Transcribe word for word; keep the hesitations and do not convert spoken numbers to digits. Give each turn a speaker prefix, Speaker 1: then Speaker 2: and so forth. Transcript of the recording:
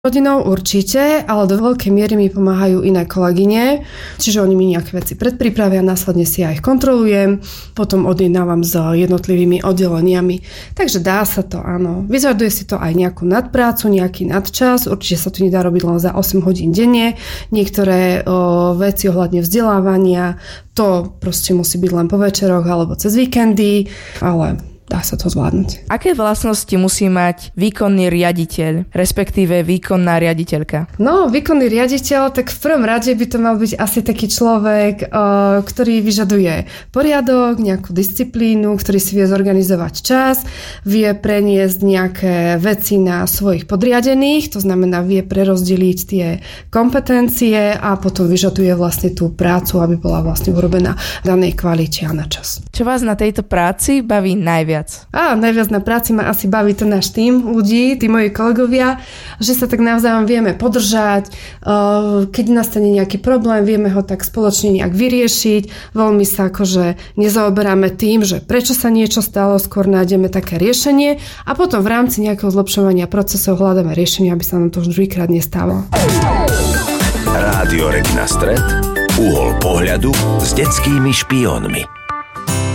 Speaker 1: Rodinou určite, ale do veľkej miery mi pomáhajú iné kolegyne, čiže oni mi nejaké veci predpripravia, následne si ja ich kontrolujem, potom odjednávam s jednotlivými oddeleniami. Takže dá sa to, áno. Vyžaduje si to aj nejakú nadprácu, nejaký nadčas, určite sa to nedá robiť len za osem hodín denne. Niektoré o, veci ohľadne vzdelávania, to proste musí byť len po večeroch alebo cez víkendy, ale dá sa to zvládnuť.
Speaker 2: Aké vlastnosti musí mať výkonný riaditeľ, respektíve výkonná riaditeľka?
Speaker 1: No, výkonný riaditeľ, tak v prvom rade by to mal byť asi taký človek, ktorý vyžaduje poriadok, nejakú disciplínu, ktorý si vie zorganizovať čas, vie preniesť nejaké veci na svojich podriadených, to znamená vie prerozdeliť tie kompetencie a potom vyžaduje vlastne tú prácu, aby bola vlastne urobená v danej kvalite a na čas.
Speaker 2: Čo vás na tejto práci baví najviac?
Speaker 1: Á, najviac na práci ma asi baví to náš tým ľudí, tí moji kolegovia, že sa tak navzájom vieme podržať, keď nastane nejaký problém, vieme ho tak spoločne nejak vyriešiť, veľmi sa akože nezaoberáme tým, že prečo sa niečo stalo, skôr nájdeme také riešenie a potom v rámci nejakého zlepšovania procesov hľadáme riešenie, aby sa nám to už druhýkrát nestalo.
Speaker 3: Rádio Regina Stred, uhol pohľadu s detskými špiónmi.